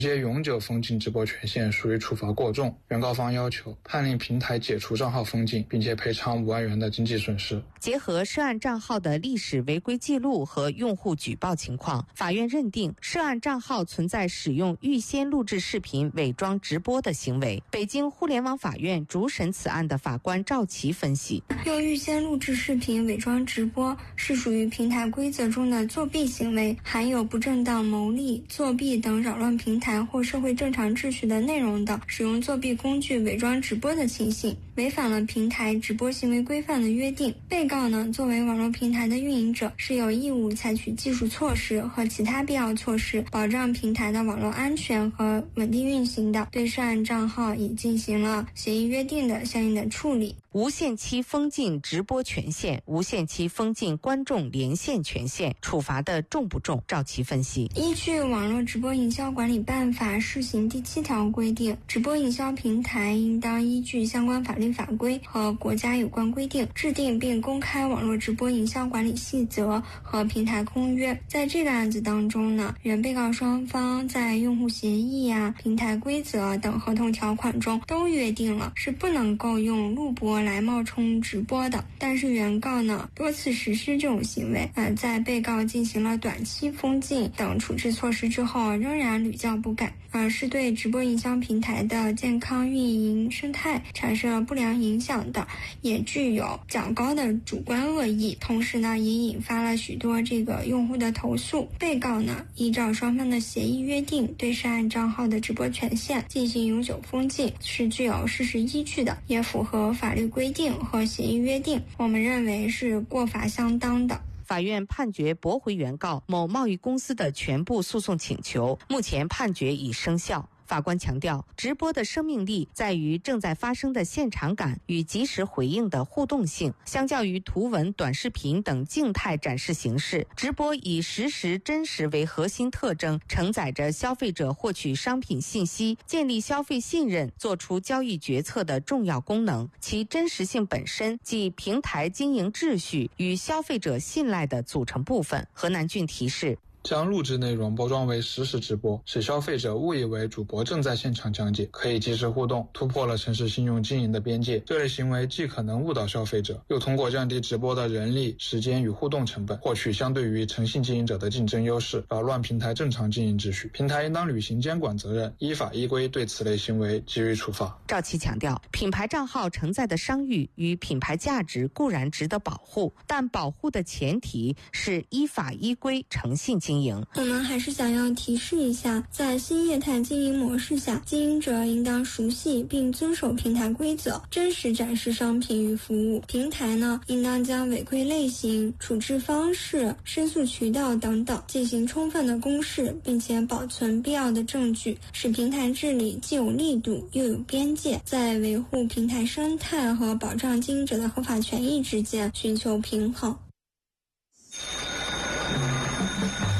接永久封禁直播权限属于处罚过重，原告方要求判令平台解除账号封禁，并且赔偿5万元的经济损失。 结合涉案账号的历史违规记录和用户举报情况，法院认定涉案账号存在使用预先录制视频伪装直播的行为。北京互联网法院主审此案的法官赵琦分析， 用预先录制视频伪装直播是属于平台规则中的作弊行为，含有不正当牟利、作弊等扰乱平台或社会正常秩序的内容的使用作弊工具伪装直播的情形，违反了平台直播行为规范的约定。被告呢，作为网络平台的运营者，是有义务采取技术措施和其他必要措施，保障平台的网络安全和稳定运行的，对涉案账号已进行了协议约定的相应的处理。 无限期封禁直播权限，无限期封禁观众连线权限，处罚的重不重？赵琦分析， 依据《网络直播营销管理办法》试行第7条规定，直播营销平台应当依据相关法律法规和国家有关规定，制定并公开网络直播营销管理细则和平台公约。在这个案子当中呢，原被告双方在用户协议平台规则等合同条款中都约定了是不能够用录播来冒充直播的，但是原告呢多次实施这种行为，在被告进行了短期封禁等处置措施之后，仍然屡教不改，是对直播营销平台的健康运营生态产生了不良影响的，也具有较高的主观恶意，同时呢也引发了许多用户的投诉。被告呢依照双方的协议约定，对涉案账号的直播权限进行永久封禁，是具有事实依据的，也符合法律规定和协议约定，我们认为是过法相当的。 法院判决驳回原告某贸易公司的全部诉讼请求，目前判决已生效。法官强调，直播的生命力在于正在发生的现场感与及时回应的互动性。相较于图文、短视频等静态展示形式，直播以实时真实为核心特征，承载着消费者获取商品信息、建立消费信任、做出交易决策的重要功能。其真实性本身即平台经营秩序与消费者信赖的组成部分。何南俊提示， 将录制内容包装为实时直播，使消费者误以为主播正在现场讲解，可以及时互动，突破了城市信用经营的边界。这类行为既可能误导消费者，又通过降低直播的人力、时间与互动成本，获取相对于诚信经营者的竞争优势，扰乱平台正常经营秩序。平台应当履行监管责任，依法依规对此类行为给予处罚。 赵琦强调，品牌账号承载的商誉与品牌价值固然值得保护，但保护的前提是依法依规、诚信经营。 我们还是想要提示一下，在新业态经营模式下，经营者应当熟悉并遵守平台规则，真实展示商品与服务。平台呢，应当将违规类型、处置方式、申诉渠道等等进行充分的公示，并且保存必要的证据，使平台治理既有力度又有边界，在维护平台生态和保障经营者的合法权益之间寻求平衡。